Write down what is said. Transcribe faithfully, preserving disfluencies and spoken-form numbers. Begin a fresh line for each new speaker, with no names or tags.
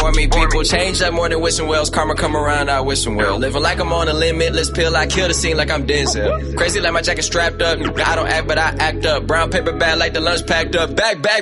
for me. People change up more than wishing wells. Karma come around, I wish them well. Living like I'm on a limitless pill. I kill the scene like I'm Denzel. Crazy like my jacket strapped up. I don't act, but I act up. Brown paper bag like the lunch packed up. Back, back,